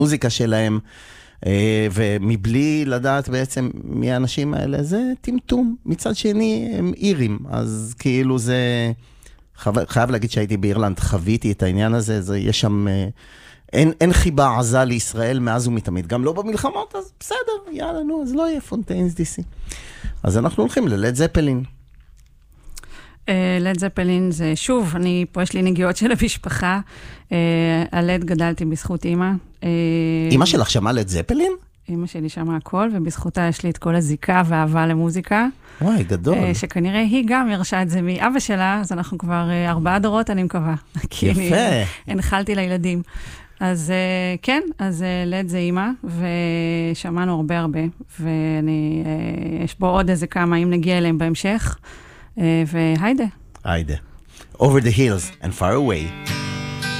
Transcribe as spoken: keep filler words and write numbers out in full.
המוזיקה שלהם, ומבלי לדעת בעצם מי האנשים האלה, זה טמטום. מצד שני, הם אירים, אז כאילו זה... חייב להגיד שהייתי באירלנד, חוויתי את העניין הזה, זה, יש שם... אין, אין חיבה עזה לישראל מאז ומתמיד, גם לא במלחמות, אז בסדר, יאללה, נו, אז לא יהיה פונטיינס די סי. אז אנחנו הולכים ללד זפלין. לד זפלין זה, שוב, אני, פה יש לי נגיעות של המשפחה, הלד גדלתי בזכות אמא. אמא שלך שמעה לד זפלין? אמא שלי שמעה הכל, ובזכותה יש לי את כל הזיקה והאהבה למוזיקה. וואי, גדול. שכנראה היא גם ירשה את זה מאבא שלה, אז אנחנו כבר ארבעה דורות, אני מקווה. יפה. הנחלתי לילדים. אז כן, אז לד זה אמא, ושמענו הרבה הרבה, ואני, יש בו עוד איזה כמה, אם נגיע אליהם בהמשך, והיידה. היידה. Over the hills and far away.